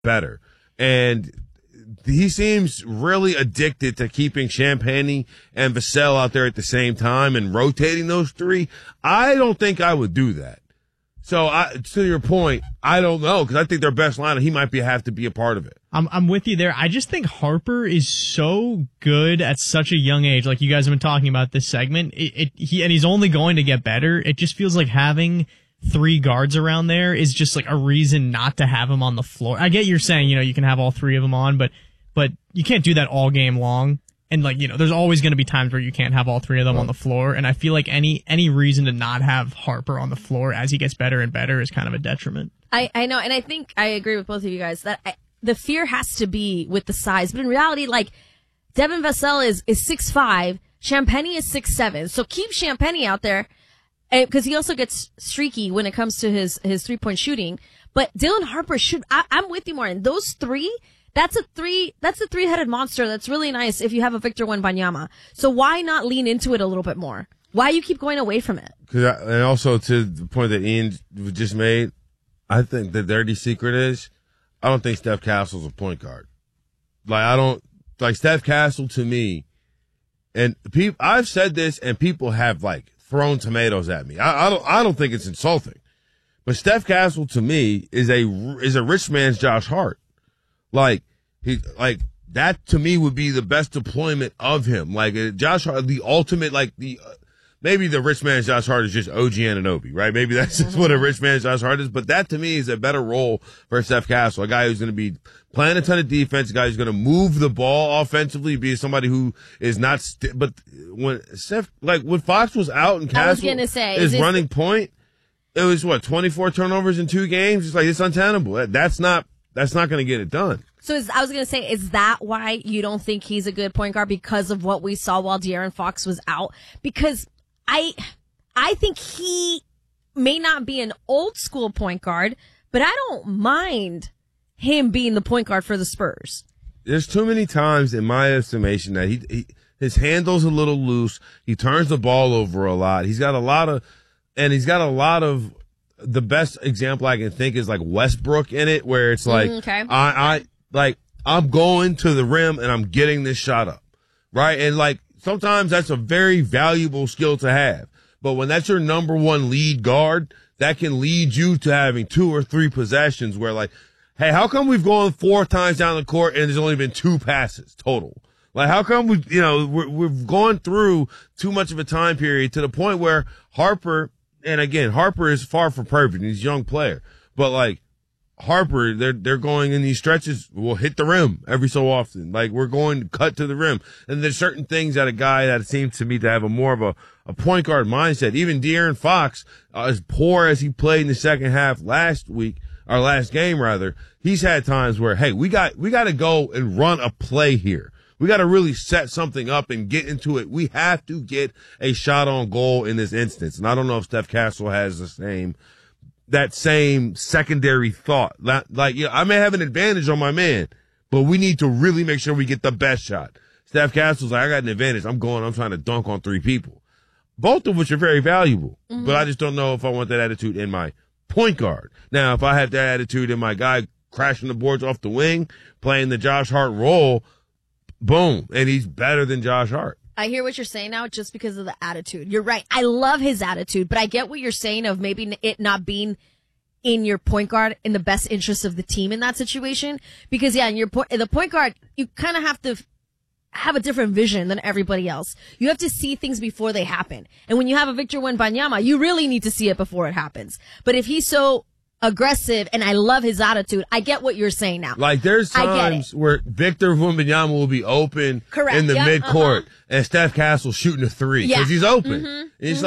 better. And he seems really addicted to keeping Champagnie and Vassell out there at the same time and rotating those three. I don't think I would do that. So to your point, I don't know, because I think their best lineup, he might have to be a part of it. I'm with you there. I just think Harper is so good at such a young age, like you guys have been talking about this segment. He's only going to get better. It just feels like having three guards around there is just like a reason not to have him on the floor. I get you're saying, you can have all three of them on, but you can't do that all game long. And there's always going to be times where you can't have all three of them on the floor. And I feel like any reason to not have Harper on the floor as he gets better and better is kind of a detriment. I know, and I think I agree with both of you guys that the fear has to be with the size. But in reality, Devin Vassell is 6'5", Champagnie is 6'7". So keep Champagnie out there, because he also gets streaky when it comes to his 3-point shooting. But Dylan Harper I'm with you, Martin. Those three, that's a three-headed monster. That's really nice if you have a Victor Wembanyama. So why not lean into it a little bit more? Why you keep going away from it? And also to the point that Ian just made, I think the dirty secret is, I don't think Steph Castle's a point guard. Steph Castle to me, and I've said this and people have thrown tomatoes at me. I don't think it's insulting, but Steph Castle to me is a rich man's Josh Hart. That to me would be the best deployment of him. Josh Hart, the ultimate, maybe the rich man's Josh Hart is just OG Anunoby, right? Maybe that's just what a rich man's Josh Hart is, but that to me is a better role for Steph Castle, a guy who's going to be playing a ton of defense, a guy who's going to move the ball offensively, be somebody who is not, but when Fox was out and Castle is running point, it was 24 turnovers in 2 games? It's untenable. That's not going to get it done. So I was going to say, is that why you don't think he's a good point guard, because of what we saw while De'Aaron Fox was out? Because I think he may not be an old school point guard, but I don't mind him being the point guard for the Spurs. There's too many times, in my estimation, that his handle's a little loose. He turns the ball over a lot. He's got a lot of the best example I can think is Westbrook in it, where it's okay. I'm going to the rim and I'm getting this shot up, right? And sometimes that's a very valuable skill to have. But when that's your number one lead guard, that can lead you to having 2 or 3 possessions where hey, how come we've gone 4 times down the court and there's only been 2 passes total? How come we've gone through too much of a time period to the point where Harper, and again, Harper is far from perfect. He's a young player, but Harper, they're going in these stretches, we'll hit the rim every so often. We're going to cut to the rim. And there's certain things that a guy that seems to me to have more of a point guard mindset. Even De'Aaron Fox, as poor as he played in the second half last game rather, he's had times where, hey, we got to go and run a play here. We got to really set something up and get into it. We have to get a shot on goal in this instance. And I don't know if Steph Castle has that same secondary thought. I may have an advantage on my man, but we need to really make sure we get the best shot. Steph Castle's I got an advantage. I'm trying to dunk on 3 people. Both of which are very valuable, but I just don't know if I want that attitude in my point guard. Now, if I have that attitude in my guy crashing the boards off the wing, playing the Josh Hart role, boom, and he's better than Josh Hart. I hear what you're saying now just because of the attitude. You're right. I love his attitude, but I get what you're saying of maybe it not being in your point guard in the best interest of the team in that situation. Because, in the point guard, you kind of have to have a different vision than everybody else. You have to see things before they happen. And when you have a Victor Wembanyama, you really need to see it before it happens. But if he's so aggressive, and I love his attitude, I get what you're saying now. There's times where Victor Wembanyama will be open in the midcourt, and Steph Castle shooting a 3 because he's open. And he's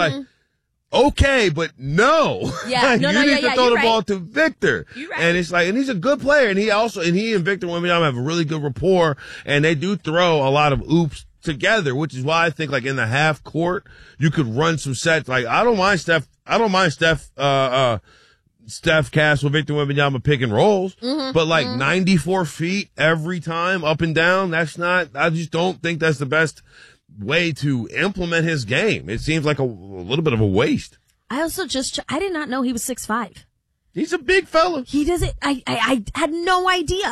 okay, but no. Yeah, you need to throw the ball to Victor. You're right. And it's and he's a good player, and he and Victor Wembanyama have a really good rapport, and they do throw a lot of oops together, which is why I think in the half court you could run some sets. I don't mind Steph Castle, Victor Wembanyama pick and rolls, but 94 feet every time up and down, I just don't think that's the best way to implement his game. It seems like a little bit of a waste. I did not know he was 6'5". He's a big fella. He doesn't. I had no idea.